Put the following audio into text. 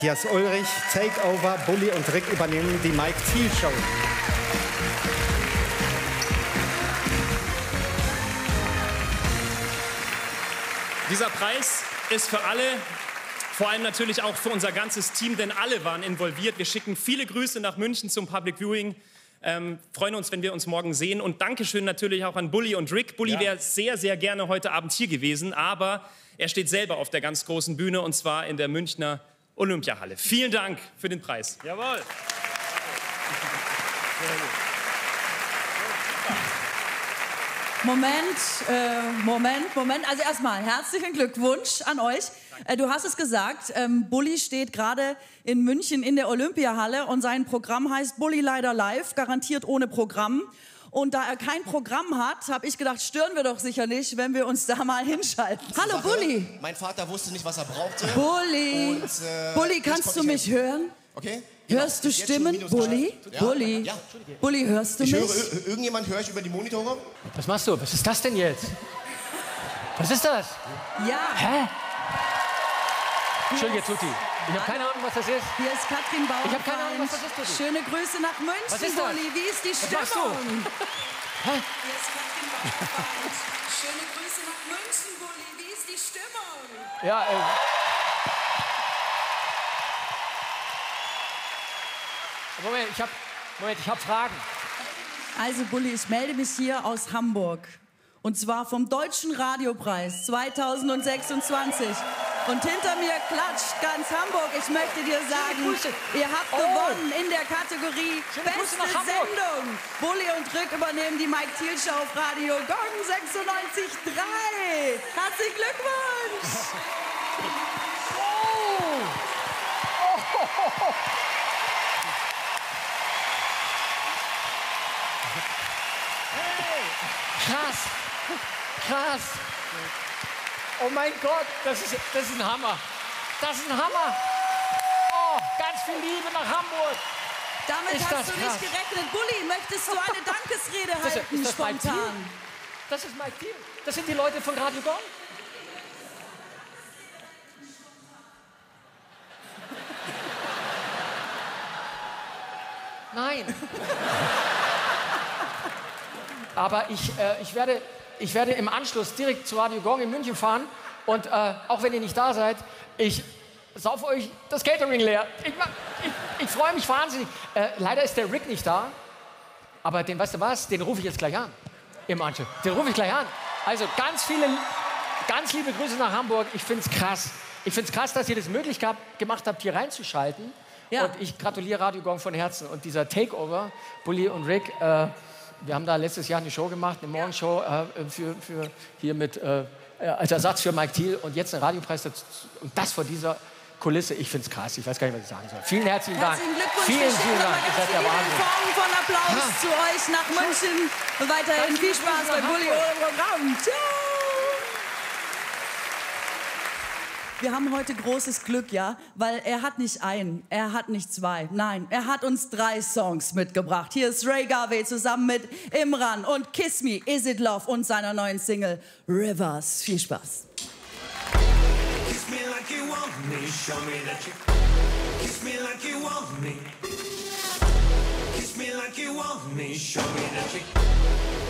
Matthias Ulrich, Takeover, Bulli und Rick übernehmen die Mike Thiel Show. Dieser Preis ist für alle, vor allem natürlich auch für unser ganzes Team, denn alle waren involviert. Wir schicken viele Grüße nach München zum Public Viewing. Freuen uns, wenn wir uns morgen sehen. Und Dankeschön natürlich auch an Bulli und Rick. Bulli wäre sehr, sehr gerne heute Abend hier gewesen, aber er steht selber auf der ganz großen Bühne, und zwar in der Münchner Olympiahalle. Vielen Dank für den Preis. Jawohl. Moment. Also erstmal herzlichen Glückwunsch an euch. Du hast es gesagt, Bulli steht gerade in München in der Olympiahalle und sein Programm heißt Bulli leider live, garantiert ohne Programm. Und da er kein Programm hat, habe ich gedacht, stören wir doch sicher nicht, wenn wir uns da mal hinschalten. Hallo Bulli. Mein Vater wusste nicht, was er brauchte. Bulli. Bulli, kannst du mich hören? Okay. Hörst du Stimmen, Bulli? Ja. Bulli? Ja. Bulli, hörst du mich? Irgendjemand höre ich über die Monitore? Was machst du? Was ist das denn jetzt? Was ist das? Ja. Hä? Entschuldige, Tutti. Ich habe keine Ahnung, was das ist. Hier ist Katrin Bauer. Ich habe keine Ahnung, was das ist, Tutti. Schöne Grüße nach München, Was ist das? Bulli. Wie ist die Stimmung? Was machst du? Hä? Hier ist Katrin Bauer. Schöne Grüße nach München, Bulli. Wie ist die Stimmung? Ja, Moment, ich hab Fragen. Also Bulli, ich melde mich hier aus Hamburg. Und zwar vom Deutschen Radiopreis 2026. Und hinter mir klatscht ganz Hamburg. Ich möchte dir sagen, ihr habt gewonnen in der Kategorie Beste Sendung. Bulli und Rick übernehmen die Mike Thiel Show auf Radio Gong 96.3. Herzlichen Glückwunsch! Krass. Oh mein Gott, das ist ein Hammer. Das ist ein Hammer. Oh, ganz viel Liebe nach Hamburg. Damit Ist hast das du krass. nicht gerechnet. Bulli, möchtest du eine Dankesrede halten, ist das Mike Thiel? spontan? Das ist Mike Thiel. Das sind die Leute von Radio Gong. Nein. Aber ich werde im Anschluss direkt zu Radio Gong in München fahren und auch wenn ihr nicht da seid, ich sauf euch das Catering leer. Ich freue mich wahnsinnig. Leider ist der Rick nicht da, aber den, weißt du was, den rufe ich jetzt gleich an im Anschluss. Den rufe ich gleich an. Also ganz liebe Grüße nach Hamburg. Ich finde es krass. Ich finde es krass, dass ihr das möglich gemacht habt, hier reinzuschalten. Ja. Und ich gratuliere Radio Gong von Herzen. Und dieser Takeover, Bulli und Rick, wir haben da letztes Jahr eine Show gemacht, eine Morgenshow für hier mit als Ersatz für Mike Thiel und jetzt einen Radiopreis dazu, und das vor dieser Kulisse. Ich finde es krass. Ich weiß gar nicht, was ich sagen soll. Vielen herzlichen Dank. Herzlichen Glückwunsch. Vielen Dank. Ihr seid der Wahnsinn. Form von Applaus zu euch nach München. Und weiterhin viel Spaß bei Bulli ohne Programm. Ciao. Wir haben heute großes Glück, ja, weil er hat nicht einen, er hat nicht zwei, nein, er hat uns 3 Songs mitgebracht. Hier ist Ray Garvey zusammen mit Imran und Kiss Me, Is It Love und seiner neuen Single Rivers. Viel Spaß. Kiss me like you want me, show me that you kiss me like you want me. Kiss me like you want me, show me that you